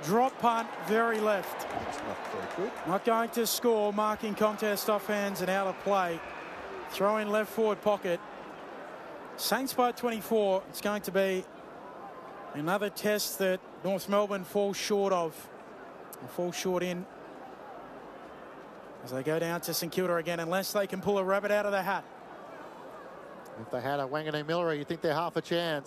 Drop punt, very left. That's not very good. Not going to score. Marking contest off hands and out of play. Throw in left forward pocket. Saints by 24. It's going to be another test that North Melbourne falls short of. They fall short in as they go down to St Kilda again, unless they can pull a rabbit out of the hat. If they had a Wanganeen Miller, you think they're half a chance.